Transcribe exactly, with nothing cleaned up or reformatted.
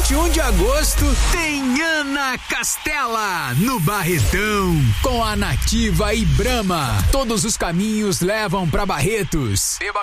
vinte e um de agosto tem Ana Castela no Barretão com a Nativa e Brahma. Todos os caminhos levam pra Barretos. Beba